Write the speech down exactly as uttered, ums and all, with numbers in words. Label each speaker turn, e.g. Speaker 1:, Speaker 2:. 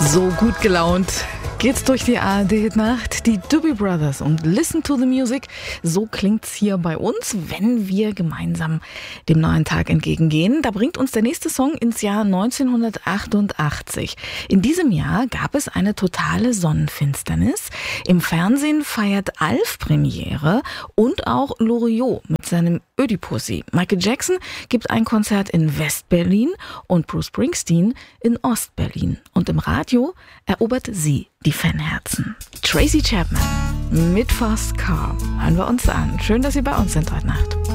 Speaker 1: So gut gelaunt geht's durch die A R D-Nacht. Die Doobie Brothers und Listen to the Music. So klingt's hier bei uns, wenn wir gemeinsam dem neuen Tag entgegengehen. Da bringt uns der nächste Song ins Jahr neunzehnhundertachtundachtzig. In diesem Jahr gab es eine totale Sonnenfinsternis. Im Fernsehen feiert Alf Premiere und auch Loriot mit seinem Ödipussy. Michael Jackson gibt ein Konzert in West-Berlin und Bruce Springsteen in Ost-Berlin. Und im Radio erobert sie die Fanherzen. Tracy Chapman mit Fast Car hören wir uns an. Schön, dass Sie bei uns sind heute Nacht.